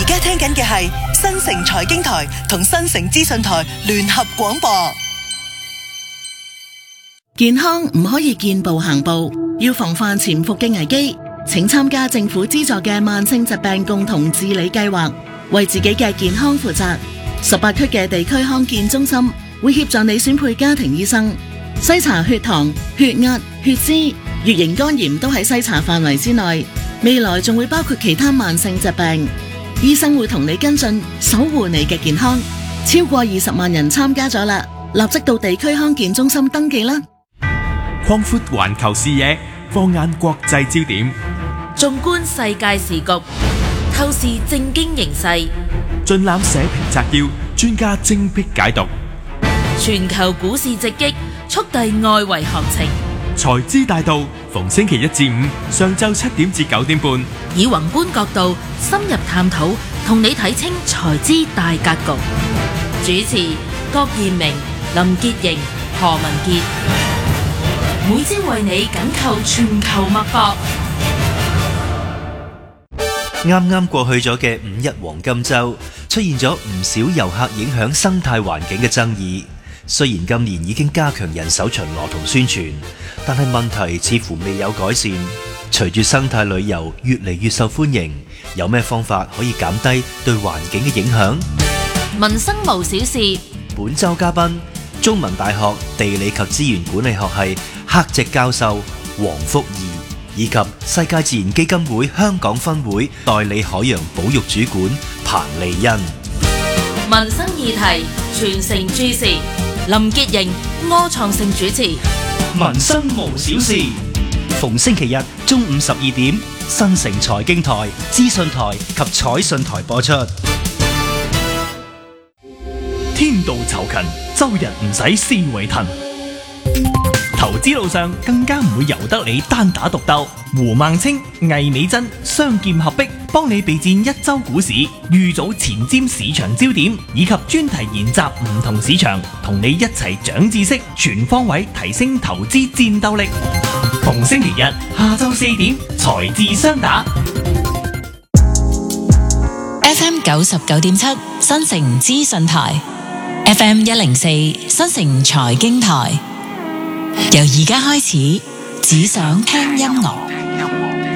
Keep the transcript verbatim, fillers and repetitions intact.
家聽緊嘅係新城財經台同新城資訊台聯合廣播。健康唔可以見步行步，要防範潛伏嘅危機，請參加政府資助嘅慢性疾病共同治理計劃，為自己嘅健康負責。十八區嘅地區康健中心會協助你選配家庭醫生，篩查血糖、血壓、血脂、乙型肝炎都喺篩查範圍之內。未來仲會包括其他慢性疾病，醫生會同你跟進，守護你嘅健康。超過二十萬人參加咗啦，立即到地區康健中心登記啦。 擴闊環球視野，放眼國際焦點， 縱觀世界時局，透視政經形勢， 盡覽社評摘要，專家精闢解讀。 全球股市直擊，速遞外圍行情。 財資大道，逢星期一至五上晝七點至九點半， 以宏觀角度深入探討，同你睇清財資大格局。主持郭彥明、林潔瑩、何文傑，每朝為你緊扣全球脈搏。 啱啱過去咗嘅五一黃金週，出現咗唔少遊客影響生態環境嘅爭議。雖然今年已經加強人手巡邏同宣傳，但係問題似乎未有改善。隨住生態旅遊越嚟越受歡迎，有咩方法可以減低對環境嘅影響？ 民生無小事。 本週嘉賓，中文大學地理及資源管理學系客席教授黃福義，以及世界自然基金會香港分會代理海洋保育主管彭麗欣。 民生議題，全城注視。林潔瑩、柯創盛主持。 民生無小事，逢星期日中午十二點，新城財經台、資訊台及彩訊台播出。 天道酬勤，周日唔使思維騰。投資路上更加唔會由得你單打獨鬥。胡孟青、魏美珍雙劍合璧，幫你備戰一周股市，預早前瞻市場焦點，以及專題研習唔同市場，同你一齊長知識，全方位提升投資戰鬥力。逢星期日下晝四點，財智雙打。 F M 九十九點七新城資訊台 ，F M 一零四新城財經台。由而家開始，只想聽音樂。